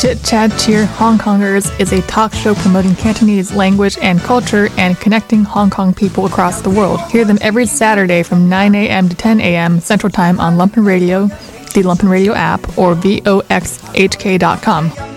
Chit Chat Cheer Hong Kongers is a talk show promoting Cantonese language and culture and connecting Hong Kong people across the world. Hear them every Saturday from 9 a.m. to 10 a.m. Central Time on Lumpen Radio, the Lumpen Radio app, or voxhk.com.